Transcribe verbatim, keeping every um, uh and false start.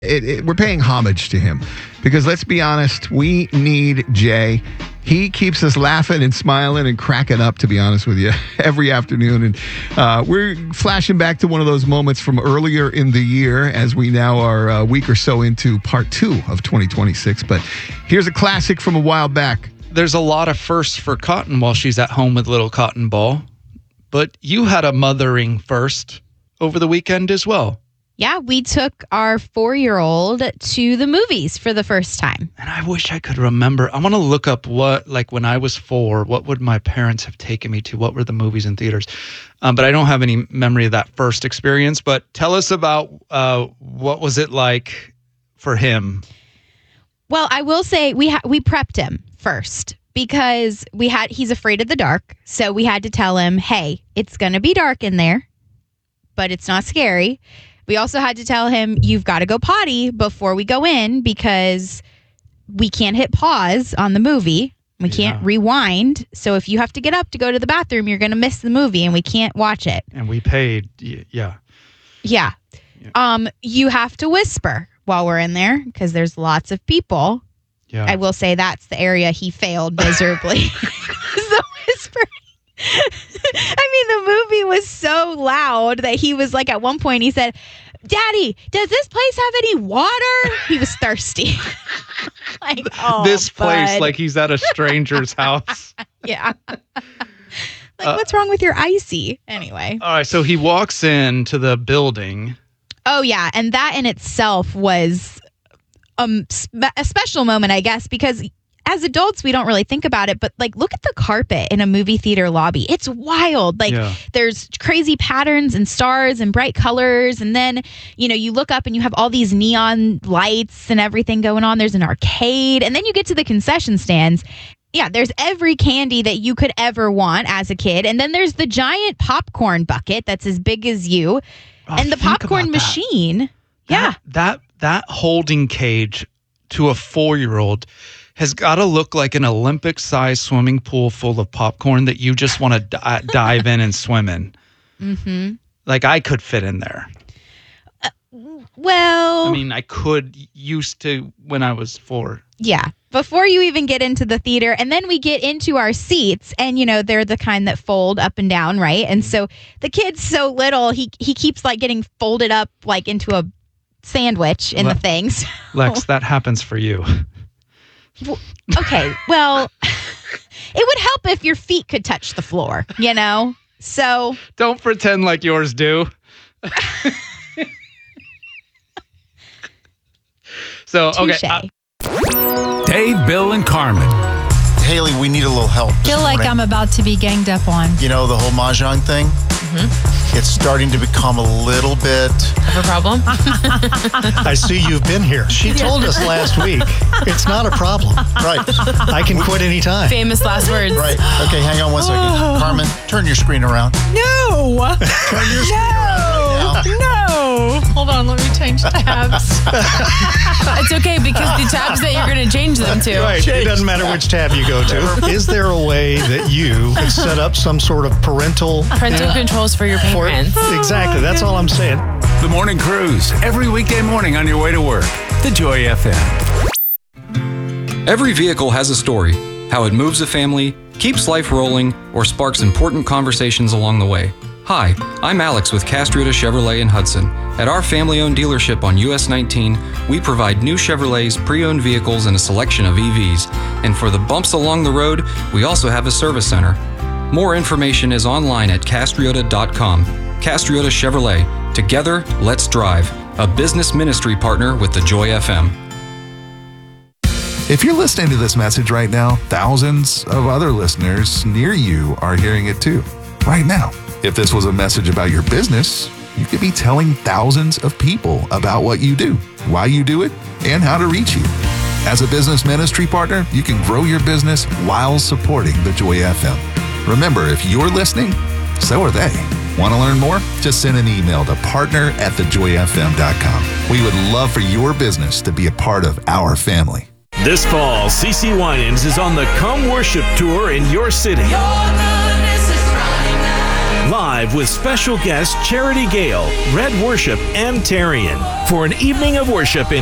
It, it, we're paying homage to him because let's be honest, we need Jay. He keeps us laughing and smiling and cracking up, to be honest with you, every afternoon. And uh, we're flashing back to one of those moments from earlier in the year as we now are a week or so into part two of twenty twenty-six. But here's a classic from a while back. There's a lot of firsts for Cotton while she's at home with little Cotton Ball. But you had a mothering first over the weekend as well. Yeah, we took our four-year-old to the movies for the first time. And I wish I could remember. I want to look up what, like when I was four, what would my parents have taken me to? What were the movies in theaters? Um, but I don't have any memory of that first experience. But tell us about uh, what was it like for him? Well, I will say we ha- we prepped him first because we had he's afraid of the dark. So we had to tell him, hey, it's going to be dark in there, but it's not scary. We also had to tell him, you've got to go potty before we go in because we can't hit pause on the movie. We can't yeah. rewind. So if you have to get up to go to the bathroom, you're going to miss the movie and we can't watch it. And we paid. Yeah. Yeah. yeah. Um, you have to whisper while we're in there because there's lots of people. Yeah. I will say that's the area he failed miserably. The whispering. I mean, the movie was so loud that he was like, at one point he said, Daddy, does this place have any water? He was thirsty. Like, oh, this place, bud. like he's at a stranger's house. Yeah. Like, uh, what's wrong with your icy? Anyway. All right. So he walks into the building. Oh, yeah. And that in itself was um, a special moment, I guess, because as adults, we don't really think about it, but like, look at the carpet in a movie theater lobby. It's wild. Like yeah. there's crazy patterns and stars and bright colors. And then, you know, you look up and you have all these neon lights and everything going on. There's an arcade. And then you get to the concession stands. Yeah, there's every candy that you could ever want as a kid. And then there's the giant popcorn bucket that's as big as you. Oh, and the popcorn machine. That, yeah. That, that holding cage to a four-year-old has got to look like an Olympic-sized swimming pool full of popcorn that you just want to di- dive in and swim in. Mm-hmm. Like, I could fit in there. Uh, well... I mean, I could used to when I was four. Yeah. Before you even get into the theater, and then we get into our seats, and, you know, they're the kind that fold up and down, right? And so the kid's so little, he, he keeps, like, getting folded up, like, into a sandwich in Le- the things. Lex, that happens for you. Okay, well, it would help if your feet could touch the floor, you know? So... Don't pretend like yours do. So, okay. Uh, Dave, Bill, and Carmen. Haley, we need a little help. I feel like morning. I'm about to be ganged up on. You know, the whole Mahjong thing? Mm-hmm. It's starting to become a little bit... Of a problem? I see you've been here. She told us last week it's not a problem. Right. I can quit anytime. Famous last words. Right. Okay, hang on one second. Oh. Carmen, turn your screen around. No! Turn your screen no. around right now. No! Hold on, let me change tabs. It's okay because the tabs that you're going to change them to. Right. It doesn't matter which tab you go to. Is there a way that you could set up some sort of parental... Parental yeah. controls for your parents. For, exactly. That's all I'm saying. The Morning Cruise, every weekday morning on your way to work. The Joy F M. Every vehicle has a story, how it moves a family, keeps life rolling, or sparks important conversations along the way. Hi, I'm Alex with Castriota Chevrolet in Hudson. At our family-owned dealership on U S nineteen, we provide new Chevrolets, pre-owned vehicles, and a selection of E Vs. And for the bumps along the road, we also have a service center. More information is online at castriota dot com. Castriota Chevrolet. Together, let's drive. A business ministry partner with the Joy F M. If you're listening to this message right now, thousands of other listeners near you are hearing it too, right now. If this was a message about your business, you could be telling thousands of people about what you do, why you do it, and how to reach you. As a business ministry partner, you can grow your business while supporting the Joy F M. Remember, if you're listening, so are they. Want to learn more? Just send an email to partner at the joy f m dot com. We would love for your business to be a part of our family. This fall, CeCe Winans is on the Come Worship Tour in your city. live with special guests Charity Gale, Red Worship, and Tarian for an evening of worship in